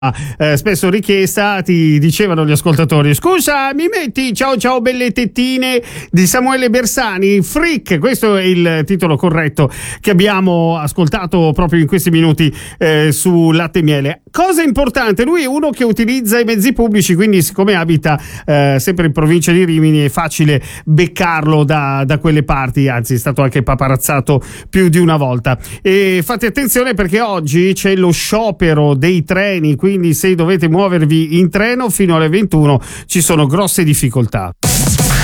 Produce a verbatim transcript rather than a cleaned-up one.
Eh, spesso richiesta, ti dicevano gli ascoltatori: scusa, mi metti Ciao ciao belle tettine di Samuele Bersani, Freak, questo è il titolo corretto che abbiamo ascoltato proprio in questi minuti eh, su Latte e Miele. Cosa importante, lui è uno che utilizza i mezzi pubblici, quindi siccome abita eh, sempre in provincia di Rimini è facile beccarlo da, da quelle parti, anzi è stato anche paparazzato più di una volta. E fate attenzione perché oggi c'è lo sciopero dei treni, quindi se dovete muovervi in treno fino alle ventuno ci sono grosse difficoltà.